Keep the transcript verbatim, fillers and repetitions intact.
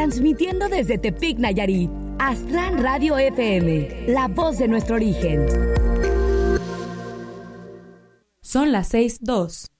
transmitiendo desde Tepic, Nayarit. Aztlán Radio F M, la voz de nuestro origen. Son las seis dos.